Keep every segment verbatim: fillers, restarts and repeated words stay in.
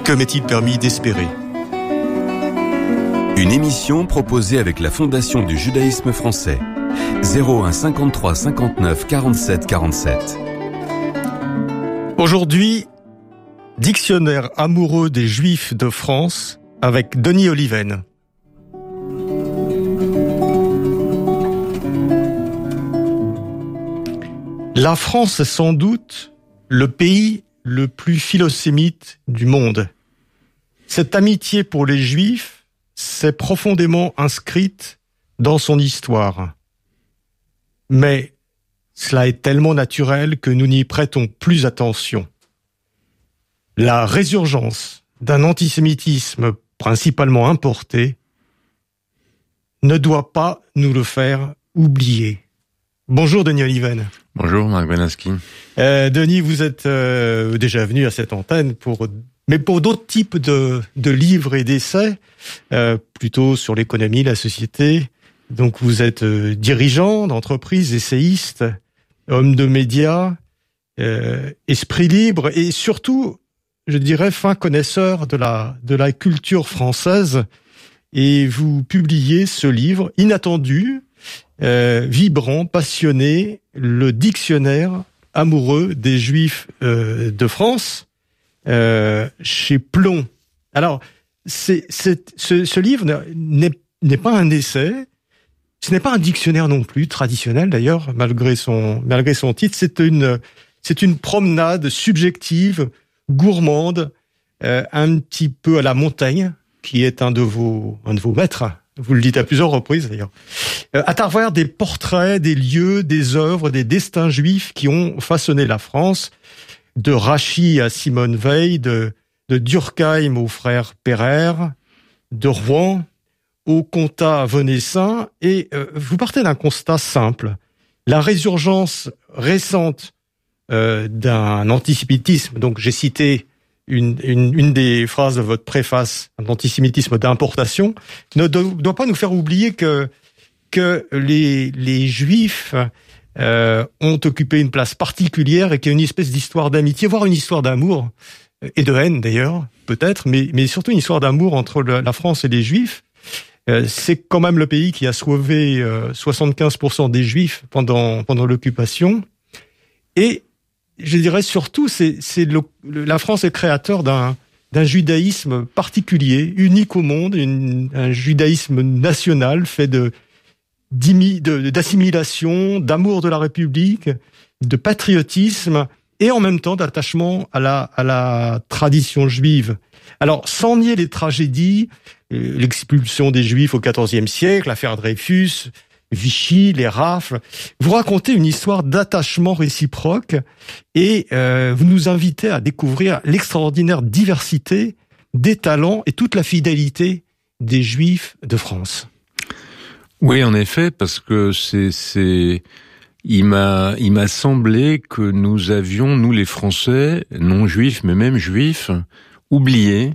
Que m'est-il permis d'espérer ? Une émission proposée avec la Fondation du judaïsme français. zéro un cinquante-trois cinquante-neuf quarante-sept quarante-sept. Aujourd'hui, dictionnaire amoureux des Juifs de France avec Denis Oliven. La France est sans doute le pays le plus philosémite du monde. Cette amitié pour les Juifs s'est profondément inscrite dans son histoire. Mais cela est tellement naturel que nous n'y prêtons plus attention. La résurgence d'un antisémitisme principalement importé ne doit pas nous le faire oublier. Bonjour Denis Oliven. Bonjour Marc Benasky. Euh, Denis, vous êtes euh, déjà venu à cette antenne pour, mais pour d'autres types de, de livres et d'essais, euh, plutôt sur l'économie, la société. Donc vous êtes euh, dirigeant d'entreprise, essayiste, homme de médias, euh, esprit libre et surtout, je dirais, fin connaisseur de la de la culture française. Et vous publiez ce livre inattendu, euh, vibrant, passionné, le dictionnaire amoureux des Juifs euh, de France, euh, chez Plon. Alors, c'est, c'est, ce, ce livre n'est, n'est pas un essai, ce n'est pas un dictionnaire non plus, traditionnel d'ailleurs, malgré son, malgré son titre. C'est une, c'est une promenade subjective, gourmande, euh, un petit peu à la Montaigne, qui est un de vos, un de vos maîtres. Vous le dites à plusieurs reprises d'ailleurs. Euh, à travers des portraits, des lieux, des œuvres, des destins juifs qui ont façonné la France, de Rachy à Simone Veil, de, de Durkheim aux frères Pereire, de Rouen au comtat venessin. Et euh, vous partez d'un constat simple. La résurgence récente euh, d'un antisémitisme, donc j'ai cité Une, une, une des phrases de votre préface, un antisémitisme d'importation, ne do, doit pas nous faire oublier que que les les Juifs euh, ont occupé une place particulière et qu'il y a une espèce d'histoire d'amitié, voire une histoire d'amour et de haine d'ailleurs, peut-être, mais mais surtout une histoire d'amour entre le, la France et les Juifs. Euh, c'est quand même le pays qui a sauvé euh, soixante-quinze pour cent des Juifs pendant pendant l'occupation. Et je dirais surtout, c'est, c'est le, la France est créateur d'un, d'un judaïsme particulier, unique au monde, une, un judaïsme national fait de, de, d'assimilation, d'amour de la République, de patriotisme et en même temps d'attachement à la, à la tradition juive. Alors, sans nier les tragédies, l'expulsion des Juifs au quatorzième siècle, l'affaire Dreyfus, Vichy, les rafles. Vous racontez une histoire d'attachement réciproque et euh, vous nous invitez à découvrir l'extraordinaire diversité des talents et toute la fidélité des Juifs de France. Oui, en effet, parce que c'est, c'est, il m'a, il m'a semblé que nous avions, nous les Français, non juifs, mais même juifs, oublié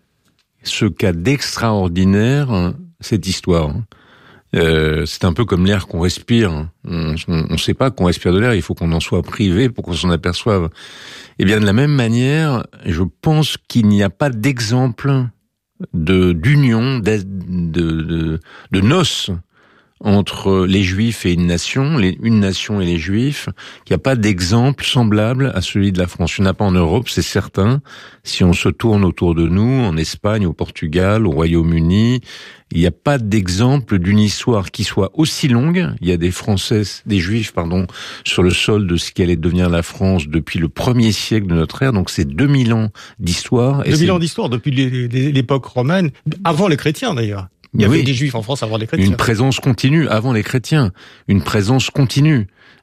ce qu'a d'extraordinaire cette histoire. Euh, c'est un peu comme l'air qu'on respire. On ne sait pas qu'on respire de l'air, il faut qu'on en soit privé pour qu'on s'en aperçoive. Et bien de la même manière, je pense qu'il n'y a pas d'exemple de d'union, de, de, de, de noces entre les Juifs et une nation, les, une nation et les Juifs, qu'il n'y a pas d'exemple semblable à celui de la France. Il n'y en a pas en Europe, c'est certain. Si on se tourne autour de nous, en Espagne, au Portugal, au Royaume-Uni, il n'y a pas d'exemple d'une histoire qui soit aussi longue. Il y a des Français, des Juifs, pardon, sur le sol de ce qu'allait devenir la France depuis le premier siècle de notre ère. Donc c'est deux mille ans d'histoire. deux mille ans d'histoire depuis l'époque romaine, avant les chrétiens d'ailleurs. Il y avait oui. des Juifs en France avant les chrétiens. Une présence continue avant les chrétiens, une présence continue,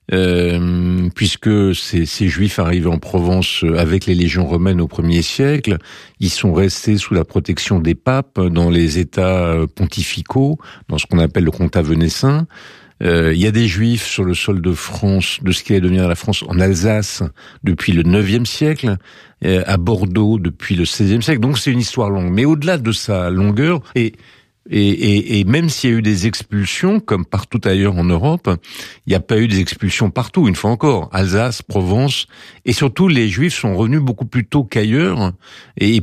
euh, puisque ces, ces Juifs arrivés en Provence avec les légions romaines au premier siècle, ils sont restés sous la protection des papes dans les États pontificaux, dans ce qu'on appelle le comtat venessin. Euh, il y a des Juifs sur le sol de France, de ce qui allait devenir la France, en Alsace depuis le neuvième siècle, euh, à Bordeaux depuis le seizième siècle. Donc c'est une histoire longue. Mais au-delà de sa longueur, et Et, et, et même s'il y a eu des expulsions, comme partout ailleurs en Europe, il n'y a pas eu des expulsions partout, une fois encore. Alsace, Provence, et surtout les Juifs sont revenus beaucoup plus tôt qu'ailleurs, et